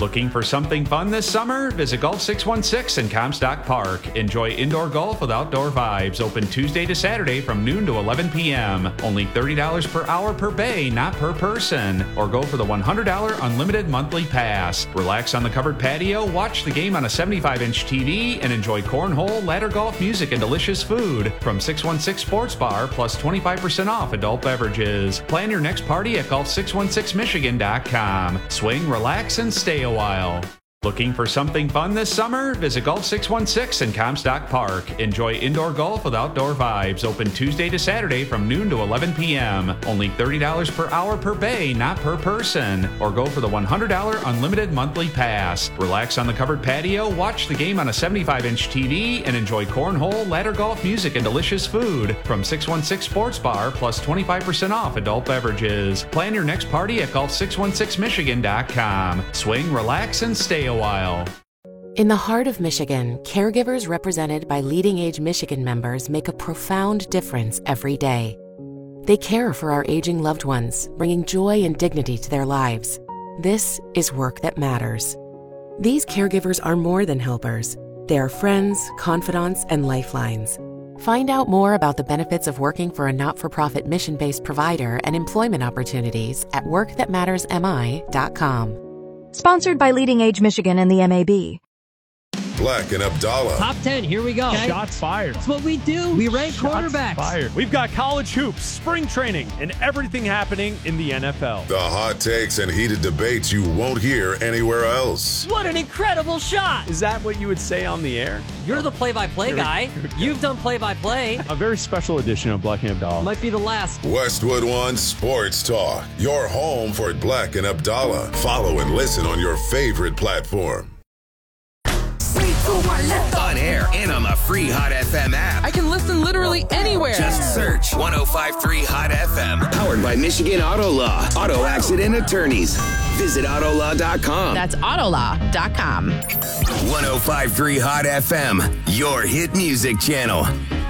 Looking for something fun this summer? Visit Golf 616 in Comstock Park. Enjoy indoor golf with outdoor vibes. Open Tuesday to Saturday from noon to 11 p.m. Only $30 per hour per bay, not per person. Or go for the $100 unlimited monthly pass. Relax on the covered patio, watch the game on a 75-inch TV, and enjoy cornhole, ladder golf, music, and delicious food from 616 Sports Bar, plus 25% off adult beverages. Plan your next party at golf616michigan.com. Swing, relax, and stay a while. Looking for something fun this summer? Visit Golf 616 in Comstock Park. Enjoy indoor golf with outdoor vibes. Open Tuesday to Saturday from noon to 11 p.m. Only $30 per hour per bay, not per person. Or go for the $100 unlimited monthly pass. Relax on the covered patio, watch the game on a 75-inch TV, and enjoy cornhole, ladder golf, music, and delicious food from 616 Sports Bar, plus 25% off adult beverages. Plan your next party at golf616michigan.com. Swing, relax, and stay a while. In the heart of Michigan, caregivers represented by Leading Age Michigan members make a profound difference every day. They care for our aging loved ones, bringing joy and dignity to their lives. This is work that matters. These caregivers are more than helpers. They are friends, confidants, and lifelines. Find out more about the benefits of working for a not-for-profit mission-based provider and employment opportunities at workthatmattersmi.com. Sponsored by Leading Age Michigan and the MAB. Black and Abdallah. Top 10, here we go. Okay. Shots fired. That's what we do. We rank quarterbacks. Fired. We've got college hoops, spring training, and everything happening in the NFL. The hot takes and heated debates you won't hear anywhere else. What an incredible shot. Is that what you would say on the air? You're the play-by-play guy. You've done play-by-play. A very special edition of Black and Abdallah. Might be the last. Westwood One Sports Talk. Your home for Black and Abdallah. Follow and listen on your favorite platform. On air and on the free Hot FM app. I can listen literally anywhere. Just search 105.3 Hot FM. Powered by Michigan Auto Law. Auto accident attorneys. Visit autolaw.com. That's autolaw.com. 105.3 Hot FM. Your hit music channel.